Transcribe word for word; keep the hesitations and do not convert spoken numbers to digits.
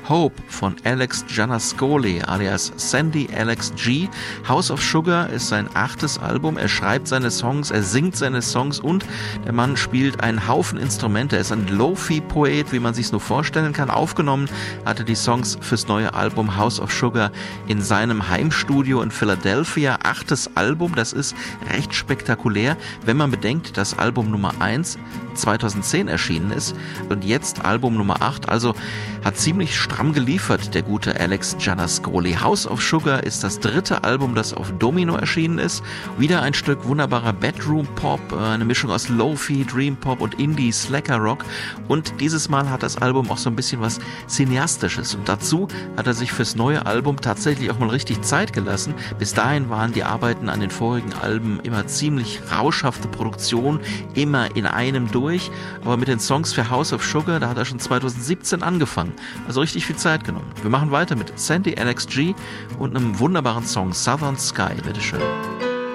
Hope von Alex Giannascoli alias Sandy Alex G. House of Sugar ist sein achtes Album. Er schreibt seine Songs, er singt seine Songs und der Mann spielt einen Haufen Instrumente. Er ist ein Lo-Fi-Poet, wie man sich nur vorstellen kann. Aufgenommen hatte die Songs fürs neue Album House of Sugar in seinem Heimstudio in Philadelphia. Achtes Album, das ist recht spektakulär, wenn man bedenkt, dass Album Nummer eins zweitausendzehn erschienen ist und jetzt Album Nummer acht, also hat ziemlich stramm geliefert der gute Alex Giannascoli. House of Sugar ist das dritte Album, das auf Domino erschienen ist. Wieder ein Stück wunderbarer Bedroom-Pop, eine Mischung aus Lo-Fi, Dream-Pop und Indie-Slacker-Rock und dieses Mal hat das Album auch so ein bisschen was Cineastisches und dazu hat er sich fürs neue Album tatsächlich auch mal richtig Zeit gelassen. Bis dahin waren die Arbeiten an den vorigen Alben immer ziemlich rauschhafte Produktion, immer in einem durch. Aber mit den Songs für House of Sugar, da hat er schon zweitausendsiebzehn angefangen. Also richtig viel Zeit genommen. Wir machen weiter mit Sandy Alex G und einem wunderbaren Song Southern Sky. Bitteschön.